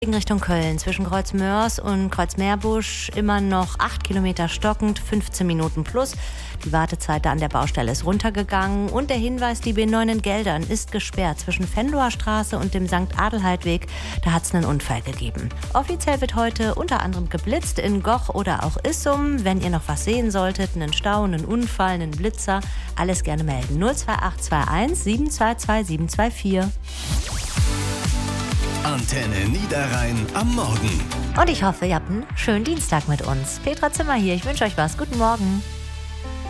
In Richtung Köln zwischen Kreuzmörs und Kreuzmeerbusch immer noch 8 Kilometer stockend, 15 Minuten plus. Die Wartezeit da an der Baustelle ist runtergegangen und der Hinweis, die B9 in Geldern ist gesperrt zwischen Venloer Straße und dem St. Adelheid-Weg. Da hat es einen Unfall gegeben. Offiziell wird heute unter anderem geblitzt in Goch oder auch Issum. Wenn ihr noch was sehen solltet, einen Stau, einen Unfall, einen Blitzer, alles gerne melden. 02821 722 724. Antenne Niederrhein am Morgen. Und ich hoffe, ihr habt einen schönen Dienstag mit uns. Petra Zimmer hier, ich wünsche euch was. Guten Morgen.